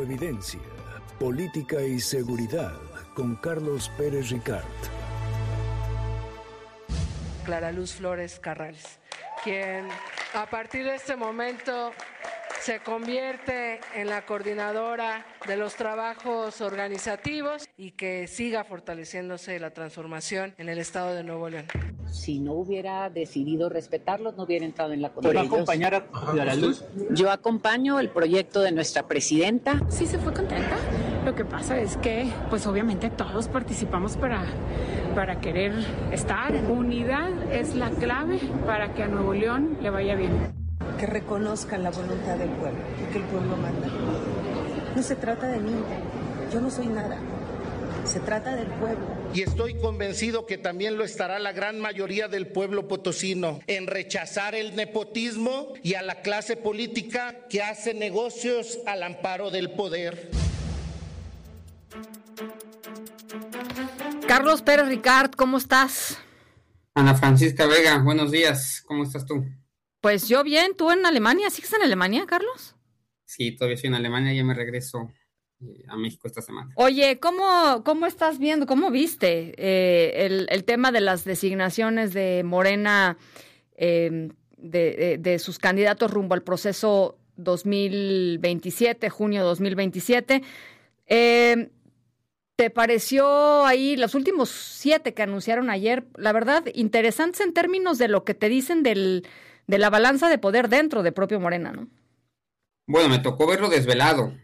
Infoevidencia, política y seguridad con Carlos Pérez Ricart. Clara Luz Flores Carrales, quien a partir de este momento se convierte en la coordinadora de los trabajos organizativos y que siga fortaleciéndose la transformación en el estado de Nuevo León. Si no hubiera decidido respetarlos, no hubiera entrado en la comisión. ¿Pero va a acompañar a Clara Luz? Yo acompaño el proyecto de nuestra presidenta. Sí se fue contenta. Lo que pasa es que, pues obviamente todos participamos para querer estar. Unidad es la clave para que a Nuevo León le vaya bien. Que reconozcan la voluntad del pueblo y que el pueblo manda. No se trata de mí, yo no soy nada, se trata del pueblo. Y estoy convencido que también lo estará la gran mayoría del pueblo potosino en rechazar el nepotismo y a la clase política que hace negocios al amparo del poder. Carlos Pérez Ricart, ¿cómo estás? Ana Francisca Vega, buenos días, ¿cómo estás tú? Pues yo bien, ¿tú en Alemania? ¿Sigues en Alemania, Carlos? Sí, todavía estoy en Alemania, ya me regreso a México esta semana. Oye, ¿cómo estás viendo, cómo viste el tema de las designaciones de Morena, de sus candidatos rumbo al proceso 2027, junio 2027? ¿Te pareció ahí los últimos 7 que anunciaron ayer, la verdad, interesantes en términos de lo que te dicen de la balanza de poder dentro de propio Morena, ¿no? Bueno, me tocó verlo desvelado,